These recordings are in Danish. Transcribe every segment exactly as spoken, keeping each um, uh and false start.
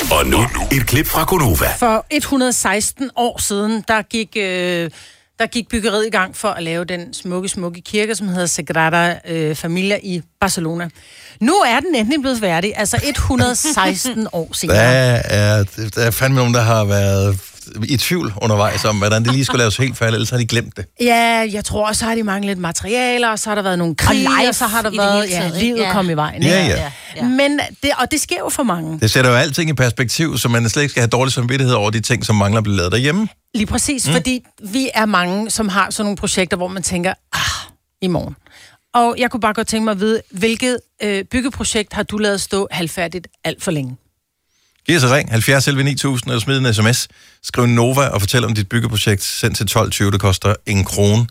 Og nu et klip fra Gonova. For et hundrede og seksten år siden, der gik, øh, der gik byggeriet i gang for at lave den smukke, smukke kirke, som hedder Sagrada øh, Familia i Barcelona. Nu er den endelig blevet færdig, altså et hundrede og seksten år senere. Der er, der er fandme nogen, der har været i tvivl undervejs om, hvordan det lige skulle laves helt færdigt, ellers har de glemt det. Ja, jeg tror også, så har de manglet lidt materialer, og så har der været nogle krige, og, og så har der været, ja, livet ja. kom i vejen. Ja, ja. ja, ja. Men det, og det sker jo for mange. Det sætter jo alting i perspektiv, så man slet ikke skal have dårlig samvittighed over de ting, som mangler at blive lavet derhjemme. Lige præcis, mm. fordi vi er mange, som har sådan nogle projekter, hvor man tænker, ah, i morgen. Og jeg kunne bare godt tænke mig at vide, hvilket øh, byggeprojekt har du lavet stå halvfærdigt alt for længe? Giv os et ring, halvfjerds elleve ni tusind, eller smid en sms. Skriv Nova og fortæl om dit byggeprojekt. Send til tolv tyve, det koster en krone.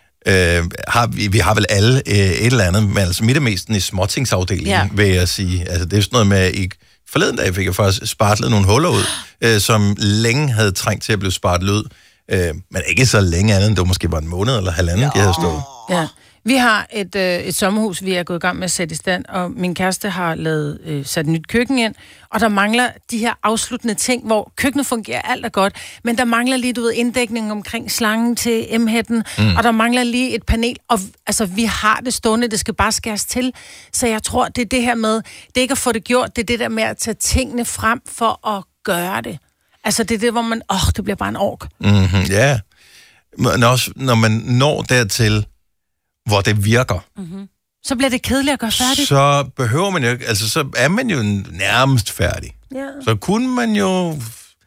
Øh, har, vi, vi har vel alle øh, et eller andet, men altså midt og mesten i småtingsafdelingen, ja. vil jeg sige. Altså det er sådan noget med, i forleden dag fik jeg faktisk spartlet nogle huller ud, øh, som længe havde trængt til at blive spartlet ud. Øh, men ikke så længe andet, det var måske bare en måned eller halvanden, ja. de havde stået. Ja. Vi har et, øh, et sommerhus, vi er gået i gang med at sætte i stand, og min kæreste har lavet, øh, sat et nyt køkken ind, og der mangler de her afsluttende ting, hvor køkkenet fungerer alt er godt, men der mangler lige, du ved, inddækningen omkring slangen til M-hætten, mm. og der mangler lige et panel, og altså, vi har det stående, det skal bare skæres til, så jeg tror, det er det her med, det er ikke at få det gjort, det er det der med at tage tingene frem for at gøre det. Altså, det er det, hvor man, åh, oh, det bliver bare en ork. Mm-hmm, ja, men også, når man når dertil, hvor det virker. Mm-hmm. Så bliver det kedeligt at gøre færdigt. Så behøver man jo ikke, altså så er man jo nærmest færdig. Ja. Så kunne man jo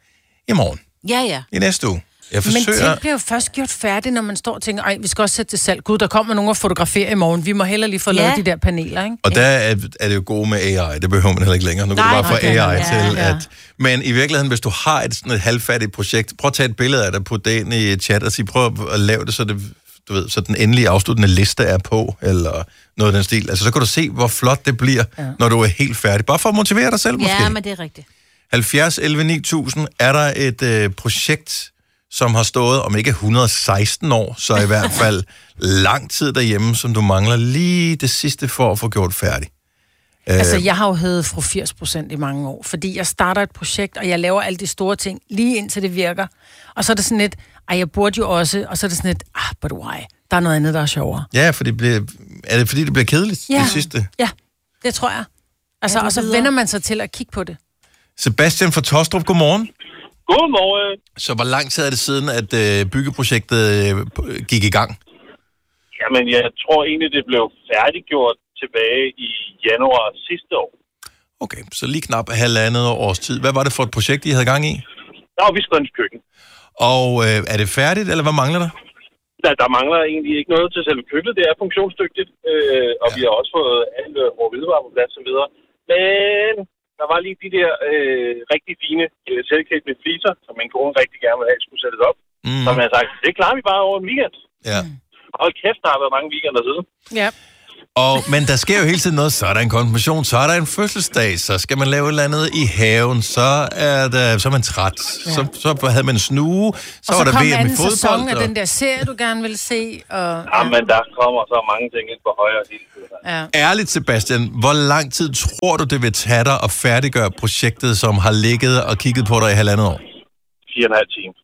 i morgen. Ja, ja. I næste uge. Jeg forsøger... Men forsøger... ting bliver jo først gjort færdigt, når man står og tænker, ej, vi skal også sætte til salg. Gud, der kommer nogen og fotograferer i morgen. Vi må heller lige få lavet ja. de der paneler, ikke? Og der er, er det jo gode med A I. Det behøver man heller ikke længere. Nu kan Nej, du bare få okay, A I ja, til ja. at... Men i virkeligheden, hvis du har et, sådan et halvfærdigt projekt, prøv at tage et billede af det, putte det ind i chat og sige, prøv at lave det, så det... du ved, så den endelige afsluttende liste er på, eller noget af den stil. Altså, så kan du se, hvor flot det bliver, ja. når du er helt færdig. Bare for at motivere dig selv, måske. Ja, men det er rigtigt. halvfjerds elleve ni tusind, er der et øh, projekt, som har stået, om ikke et hundrede og seksten år, så i hvert fald lang tid derhjemme, som du mangler lige det sidste for at få gjort færdig. Altså, jeg har jo heddet fru firs procent i mange år, fordi jeg starter et projekt, og jeg laver alle de store ting, lige indtil det virker. Og så er det sådan lidt, ej, jeg burde jo også, og så er det sådan lidt, ah, but why? Der er noget andet, der er sjovere. Ja, for det bliver, er det fordi, det bliver kedeligt, ja. det sidste? Ja, det tror jeg. Altså, ja, og så videre. Vender man sig til at kigge på det. Sebastian fra Tostrup, godmorgen. Godmorgen. Så hvor lang tid er det siden, at øh, byggeprojektet øh, gik i gang? Jamen, jeg tror egentlig, det blev færdiggjort tilbage i januar sidste år. Okay, så lige knap halvandet års tid. Hvad var det for et projekt, I havde gang i? Der var Visconds køkken. Og øh, er det færdigt, eller hvad mangler der? Der, der mangler egentlig ikke noget til selve køkkenet. Det er funktionsdygtigt, øh, og ja. vi har også fået alt vores hvidevarer på plads og videre. Men der var lige de der øh, rigtig fine øh, selvklædte fliser, som min kone rigtig gerne ville have, skulle sættes op. Mm. Som jeg har sagt, det klarer vi bare over en weekend. Ja. Og kæft, der har været mange weekender siden. Ja. Og, men der sker jo hele tiden noget. Så er der en konfirmation, så er der en fødselsdag, så skal man lave et eller andet i haven, så er, der, så er man træt, ja. så, så havde man snue, så, så var der V M i fodbold. Og så kom anden sæson af den der serie, du gerne vil se. Og, ja. ja, men der kommer så mange ting ind på højre hele tiden. Ja. Ærligt, Sebastian, hvor lang tid tror du, det vil tage dig at færdiggøre projektet, som har ligget og kigget på dig i halvandet år? Fire og en halv time.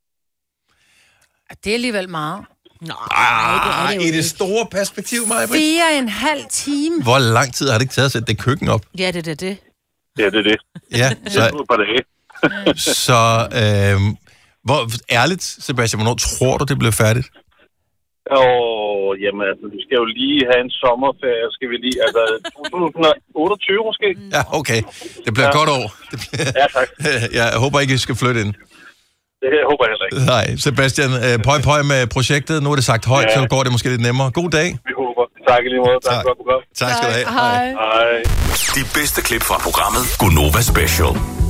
Det er alligevel meget. Nå, ah, det det i det store perspektiv, Maja. Fire og en halv time. Hvor lang tid har det ikke taget at sætte det køkken op? Ja, det er det. Ja, det er det. Ja, så, det er på det. så øh, hvor, ærligt, Sebastian, hvornår tror du, det bliver færdigt? Åh, jamen altså, vi skal jo lige have en sommerferie, skal vi lige, altså to tusind otteogtyve måske? Ja, okay. Det bliver ja. godt år. Det bliver, ja, tak. Jeg håber ikke, I skal flytte ind. Det håber jeg heller ikke. Nej, Sebastian, øh, pøj pøj med projektet. Nu er det sagt højt, ja. så går det måske lidt nemmere. God dag. Vi håber. Tak i lige måde. Tak, tak. For tak skal du have. Hej. Hej. De bedste klip fra programmet Gonova Special.